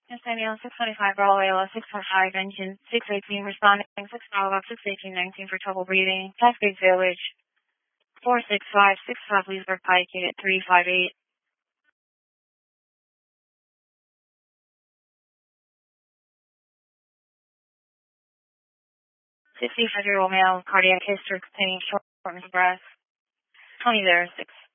Yes, Daniel, 625 Broadway, 645 engine, 618 responding, 6 618 19 for trouble breathing, Cascade Village, 46565 Leesburg Pike, unit 358. 65-year-old male, cardiac history containing shortness of breath. 20 there, 6.